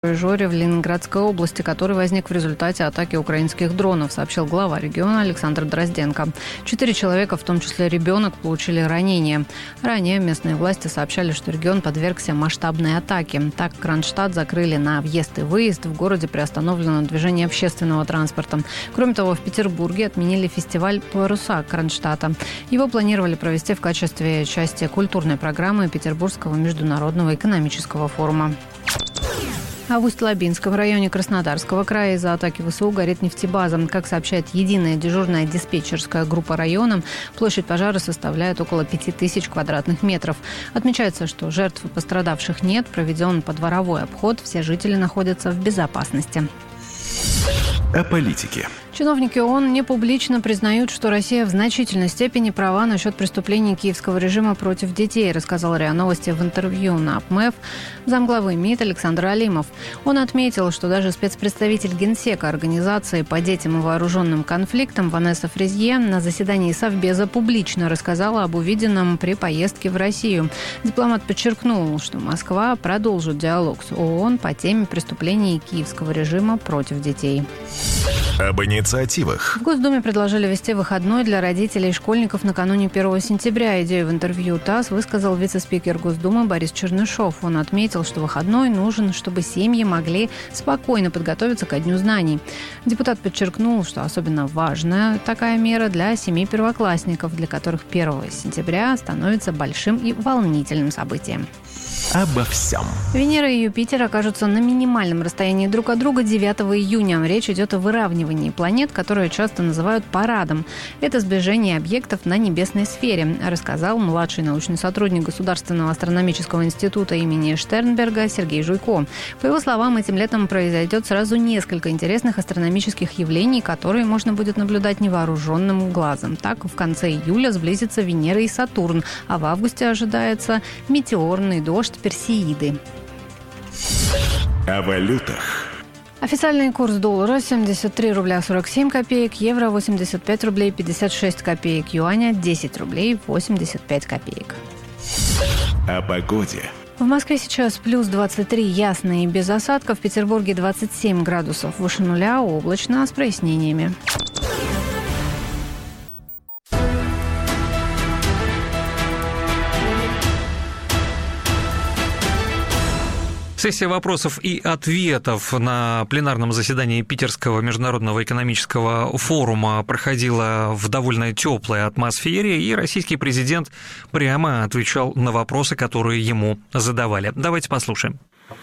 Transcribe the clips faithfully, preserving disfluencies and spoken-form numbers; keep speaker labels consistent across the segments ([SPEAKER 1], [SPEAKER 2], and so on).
[SPEAKER 1] Жоре в Ленинградской области, который возник в результате атаки украинских дронов, сообщил глава региона Александр Дрозденко. Четыре человека, в том числе ребенок, получили ранения. Ранее местные власти сообщали, что регион подвергся масштабной атаке. Так, Кронштадт закрыли на въезд и выезд. В городе приостановлено движение общественного транспорта. Кроме того, в Петербурге отменили фестиваль «Паруса» Кронштадта. Его планировали провести в качестве части культурной программы Петербургского международного экономического форума. А в Усть-Лабинском районе Краснодарского края из-за атаки ВСУ горит нефтебаза. Как сообщает единая дежурная диспетчерская группа района, площадь пожара составляет около пяти тысяч квадратных метров. Отмечается, что жертв и пострадавших нет, проведен подворовой обход, все жители находятся в безопасности.
[SPEAKER 2] О политике.
[SPEAKER 1] Чиновники ООН не публично признают, что Россия в значительной степени права насчет преступлений киевского режима против детей, рассказал РИА Новости в интервью на АПМЭФ замглавы МИД Александр Алимов. Он отметил, что даже спецпредставитель Генсека организации по детям и вооруженным конфликтам Ванесса Фрезье на заседании Совбеза публично рассказала об увиденном при поездке в Россию. Дипломат подчеркнул, что Москва продолжит диалог с ООН по теме преступлений киевского режима против детей.
[SPEAKER 2] Об инициативах.
[SPEAKER 1] В Госдуме предложили ввести выходной для родителей и школьников накануне первого сентября. Идею в интервью ТАСС высказал вице-спикер Госдумы Борис Чернышов. Он отметил, что выходной нужен, чтобы семьи могли спокойно подготовиться ко Дню знаний. Депутат подчеркнул, что особенно важная такая мера для семей первоклассников, для которых первого сентября становится большим и волнительным событием.
[SPEAKER 2] Обо всем.
[SPEAKER 1] Венера и Юпитер окажутся на минимальном расстоянии друг от друга девятого июня. Речь идет о выравнивании планет, которые часто называют парадом. Это сближение объектов на небесной сфере, рассказал младший научный сотрудник Государственного астрономического института имени Штернберга Сергей Жуйко. По его словам, этим летом произойдет сразу несколько интересных астрономических явлений, которые можно будет наблюдать невооруженным глазом. Так, в конце июля сблизятся Венера и Сатурн, а в августе ожидается метеорный дождь Персеиды.
[SPEAKER 2] О валютах.
[SPEAKER 1] Официальный курс доллара семьдесят три рубля сорок семь копеек, евро восемьдесят пять рублей пятьдесят шесть копеек, юаня десять рублей восемьдесят пять копеек.
[SPEAKER 2] О погоде.
[SPEAKER 1] В Москве сейчас плюс двадцать три, ясно и без осадков. В Петербурге двадцать семь градусов выше нуля, облачно с прояснениями.
[SPEAKER 3] Сессия вопросов и ответов на пленарном заседании Питерского международного экономического форума проходила в довольно теплой атмосфере, и российский президент прямо отвечал на вопросы, которые ему задавали. Давайте послушаем.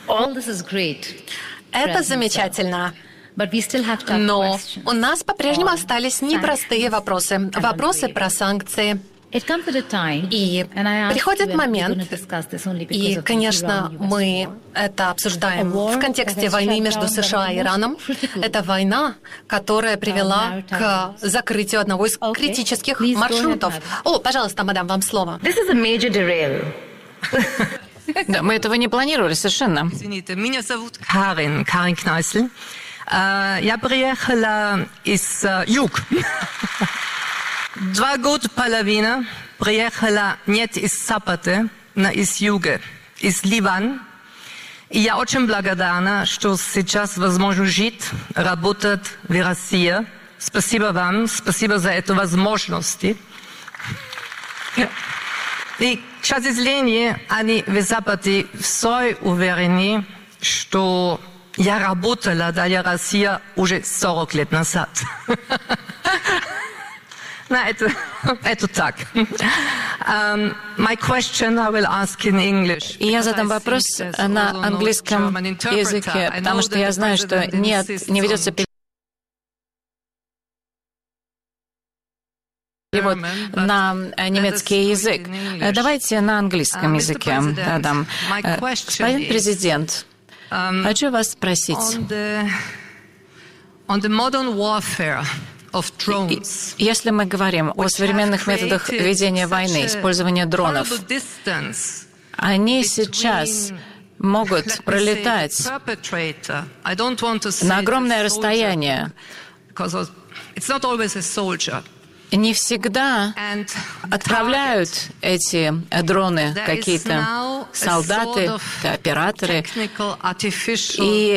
[SPEAKER 4] Это замечательно. Но у нас по-прежнему остались непростые вопросы. Вопросы про санкции. И приходит момент, и, конечно, мы это обсуждаем в контексте войны между США и Ираном. Это война, которая привела к закрытию одного из критических маршрутов. О, пожалуйста, мадам, вам слово.
[SPEAKER 5] Да, мы этого не планировали совершенно.
[SPEAKER 6] Извините, меня зовут Карин, Карин Кнайсель. Я приехала из юга. Два года половина приехала нет из Запада, но из юга, из Ливана. И я очень благодарна, что сейчас возможно жить, работать в России. Спасибо вам, спасибо за эту возможность. И, к сожалению, они в Западе все уверены, что я работала для России уже сорок лет назад. No, это, это так. Um, my question I will ask in English.
[SPEAKER 5] И я задам вопрос на английском языке, потому что я знаю, что нет, не ведется перевод на немецкий язык. Давайте на английском языке дам. Господин президент, хочу вас спросить.
[SPEAKER 6] On the modern warfare.
[SPEAKER 5] Если мы говорим о современных методах ведения войны, использования дронов, они сейчас могут пролетать на огромное расстояние. не всегда отправляют эти дроны какие-то солдаты, операторы. И